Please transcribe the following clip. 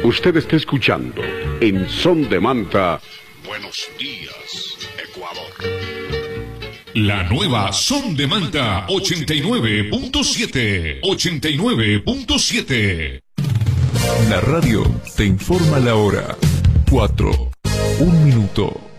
Usted está escuchando en Son de Manta. Buenos días, Ecuador. La nueva Son de Manta 89.7. 89.7. La radio te informa la hora. 4, 1 minuto.